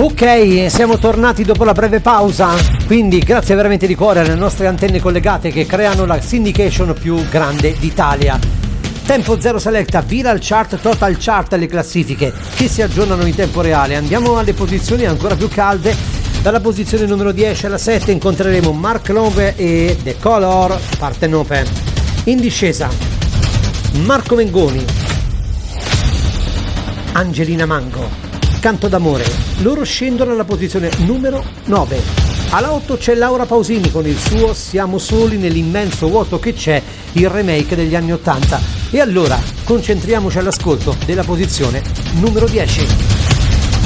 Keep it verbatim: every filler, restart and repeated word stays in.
Ok, siamo tornati dopo la breve pausa, quindi grazie veramente di cuore alle nostre antenne collegate che creano la syndication più grande d'Italia. Tempo Zero Selecta, Viral Chart, Total Chart, le classifiche che si aggiornano in tempo reale. Andiamo alle posizioni ancora più calde. Dalla posizione numero dieci alla sette incontreremo Mark Love e The Color, Partenope. In discesa Marco Mengoni, Angelina Mango, Canto d'amore. Loro scendono alla posizione numero nove. Alla otto c'è Laura Pausini con il suo Siamo soli nell'immenso vuoto che c'è, il remake degli anni ottanta. E allora concentriamoci all'ascolto della posizione numero dieci.